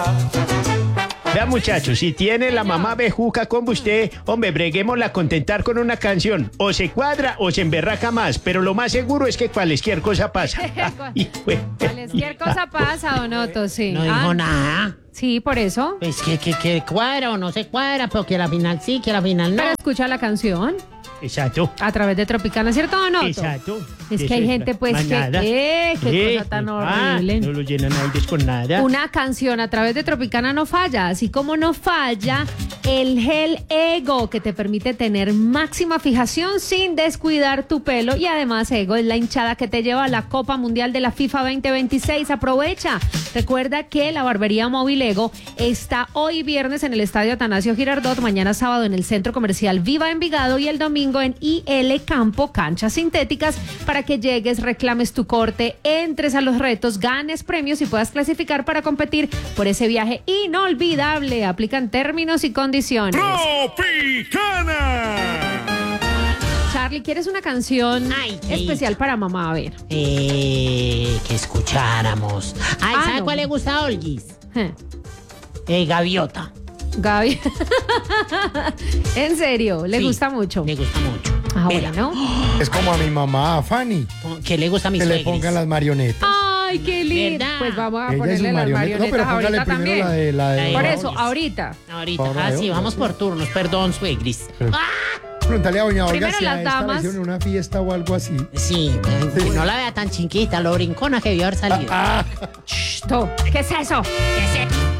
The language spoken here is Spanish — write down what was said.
Vea, muchachos, si tiene la mamá bejuca con usted, hombre, breguémosla a contentar con una canción. O se cuadra o se emberraca más, pero lo más seguro es que cualquier cosa pasa. Cualquier cosa pasa, Don Otto, sí. No dijo nada. Sí, por eso. Pues que cuadra o no se cuadra, pero que a la final sí, que a la final no. Pero escucha la canción Exacto. a través de Tropicana, ¿cierto, Don Otto? Exacto. Es que hay gente, pues, qué cosa tan horrible. No lo llenan aires con nada. Una canción a través de Tropicana no falla, así como no falla el gel Ego, que te permite tener máxima fijación sin descuidar tu pelo. Y además Ego es la hinchada que te lleva a la Copa Mundial de la FIFA 2026. Aprovecha. Recuerda que la barbería móvil Ego está hoy viernes en el Estadio Atanasio Girardot, mañana sábado en el Centro Comercial Viva Envigado y el domingo en IL Campo, canchas sintéticas, para que llegues, reclames tu corte, entres a los retos, ganes premios y puedas clasificar para competir por ese viaje inolvidable. Aplican términos y condiciones. ¡Tropicana! Charlie, ¿quieres una canción especial para mamá? A ver. Que escucháramos. ¿Sabe no. cuál le gusta a Olgis? Gaviota. Gaby. En serio, le Sí, gusta mucho. Le gusta mucho. Ah, Mira, bueno. Es como a mi mamá, a Fanny, ¿qué le gusta a mis que le suegris? pongan las marionetas. Ay, qué lindo. ¿Verdad? Pues vamos a Ella es ponerle su las marioneta. No, pero marionetas póngale ahorita primero también. la de Por Olgis. eso, ahorita. Ahorita. Ahora, Sí, ahora, vamos sí. por turnos. Perdón, suegris. Pregúntale a doña Olga Primero si a las esta la damas. hicieron en una fiesta o algo así. Sí, no la vea tan chiquita, lo brincona que debió haber salido. Shh, tú, ¿qué es eso? ¿Qué es